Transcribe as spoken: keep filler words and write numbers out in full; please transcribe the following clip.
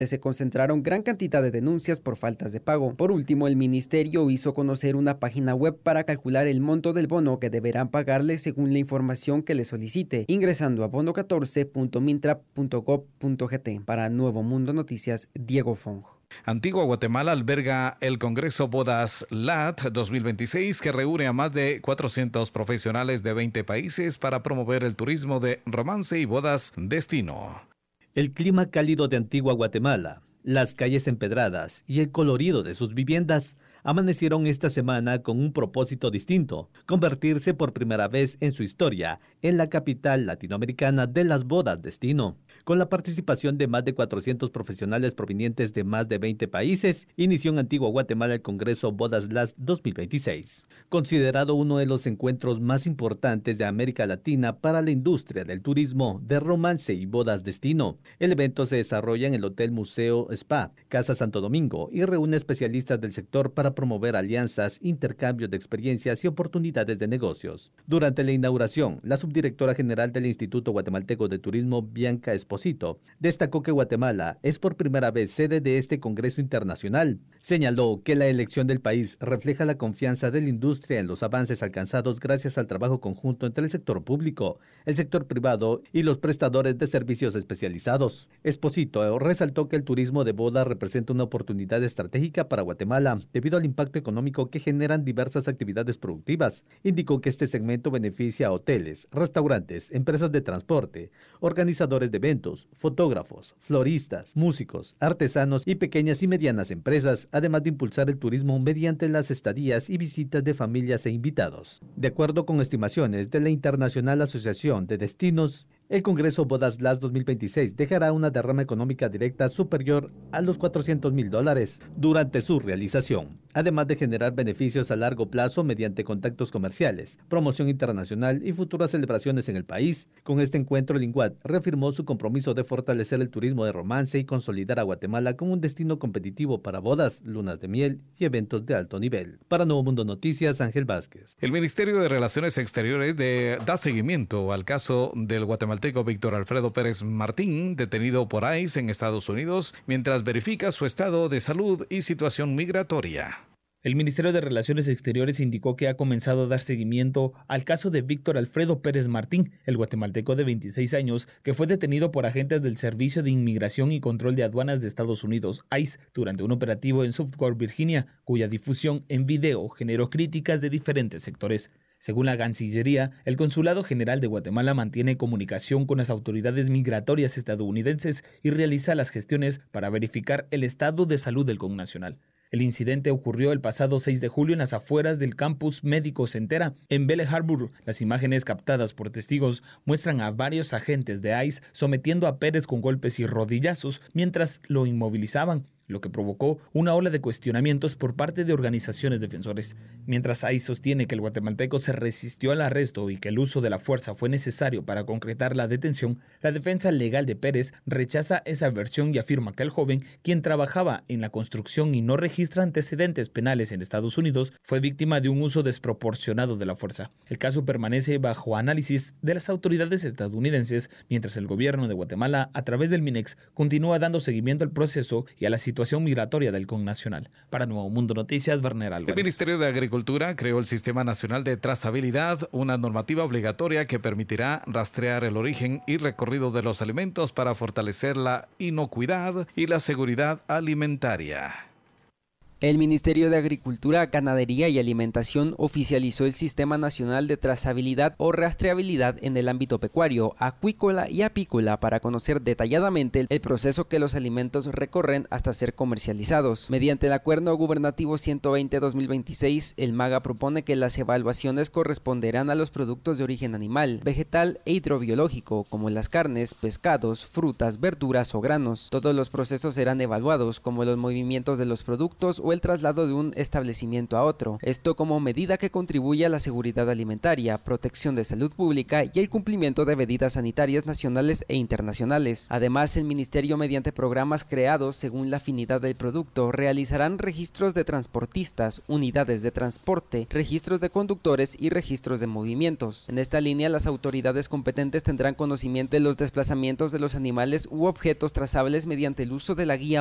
se concentraron gran cantidad de denuncias por faltas de pago. Por último, el ministerio hizo conocer una página web para calcular el monto del bono que deberán pagarle según la información que le solicite, ingresando a bono catorce punto mintra punto gov punto gt. Para Nuevo Mundo Noticias, Diego Fong. Antigua Guatemala alberga el Congreso Bodas L A T dos mil veintiséis, que reúne a más de cuatrocientos profesionales de veinte países para promover el turismo de romance y bodas destino. El clima cálido de Antigua Guatemala, las calles empedradas y el colorido de sus viviendas amanecieron esta semana con un propósito distinto: convertirse por primera vez en su historia en la capital latinoamericana de las bodas destino. Con la participación de más de cuatrocientos profesionales provenientes de más de veinte países, inició en Antigua Guatemala el Congreso Bodas L A T dos mil veintiséis, considerado uno de los encuentros más importantes de América Latina para la industria del turismo de romance y bodas destino. El evento se desarrolla en el Hotel Museo Spa, Casa Santo Domingo, y reúne especialistas del sector para promover alianzas, intercambios de experiencias y oportunidades de negocios. Durante la inauguración, la subdirectora general del Instituto Guatemalteco de Turismo, Bianca Esposito, destacó que Guatemala es por primera vez sede de este Congreso Internacional. Señaló que la elección del país refleja la confianza de la industria en los avances alcanzados gracias al trabajo conjunto entre el sector público, el sector privado y los prestadores de servicios especializados. Esposito resaltó que el turismo de boda representa una oportunidad estratégica para Guatemala debido al impacto económico que generan diversas actividades productivas. Indicó que este segmento beneficia a hoteles, restaurantes, empresas de transporte, organizadores de eventos, fotógrafos, floristas, músicos, artesanos y pequeñas y medianas empresas, además de impulsar el turismo mediante las estadías y visitas de familias e invitados. De acuerdo con estimaciones de la Internacional Asociación de Destinos, el Congreso Bodas L A T dos mil veintiséis dejará una derrama económica directa superior a los cuatrocientos mil dólares durante su realización, además de generar beneficios a largo plazo mediante contactos comerciales, promoción internacional y futuras celebraciones en el país. Con este encuentro, el INGUAT reafirmó su compromiso de fortalecer el turismo de romance y consolidar a Guatemala como un destino competitivo para bodas, lunas de miel y eventos de alto nivel. Para Nuevo Mundo Noticias, Ángel Vázquez. El Ministerio de Relaciones Exteriores de, da seguimiento al caso del guatemalteco Víctor Alfredo Pérez Martín, detenido por I C E en Estados Unidos, mientras verifica su estado de salud y situación migratoria. El Ministerio de Relaciones Exteriores indicó que ha comenzado a dar seguimiento al caso de Víctor Alfredo Pérez Martín, el guatemalteco de veintiséis años, que fue detenido por agentes del Servicio de Inmigración y Control de Aduanas de Estados Unidos, I C E, durante un operativo en Southport, Virginia, cuya difusión en video generó críticas de diferentes sectores. Según la Cancillería, el Consulado General de Guatemala mantiene comunicación con las autoridades migratorias estadounidenses y realiza las gestiones para verificar el estado de salud del connacional. El incidente ocurrió el pasado seis de julio en las afueras del campus médico Centera, en Belle Harbor. Las imágenes captadas por testigos muestran a varios agentes de I C E sometiendo a Pérez con golpes y rodillazos mientras lo inmovilizaban, lo que provocó una ola de cuestionamientos por parte de organizaciones defensores. Mientras I C E sostiene que el guatemalteco se resistió al arresto y que el uso de la fuerza fue necesario para concretar la detención, la defensa legal de Pérez rechaza esa versión y afirma que el joven, quien trabajaba en la construcción y no registra antecedentes penales en Estados Unidos, fue víctima de un uso desproporcionado de la fuerza. El caso permanece bajo análisis de las autoridades estadounidenses, mientras el gobierno de Guatemala, a través del MINEX, continúa dando seguimiento al proceso y a la situación migratoria del connacional. Para Nuevo Mundo Noticias, Werner Álvarez. El Ministerio de Agricultura creó el Sistema Nacional de Trazabilidad, una normativa obligatoria que permitirá rastrear el origen y recorrido de los alimentos para fortalecer la inocuidad y la seguridad alimentaria. El Ministerio de Agricultura, Ganadería y Alimentación oficializó el Sistema Nacional de Trazabilidad o Rastreabilidad en el ámbito pecuario, acuícola y apícola para conocer detalladamente el proceso que los alimentos recorren hasta ser comercializados. Mediante el Acuerdo Gubernativo ciento veinte guion dos mil veintiséis, el MAGA propone que las evaluaciones corresponderán a los productos de origen animal, vegetal e hidrobiológico, como las carnes, pescados, frutas, verduras o granos. Todos los procesos serán evaluados, como los movimientos de los productos o o el traslado de un establecimiento a otro. Esto como medida que contribuye a la seguridad alimentaria, protección de salud pública y el cumplimiento de medidas sanitarias nacionales e internacionales. Además, el Ministerio, mediante programas creados según la afinidad del producto, realizarán registros de transportistas, unidades de transporte, registros de conductores y registros de movimientos. En esta línea, las autoridades competentes tendrán conocimiento de los desplazamientos de los animales u objetos trazables mediante el uso de la guía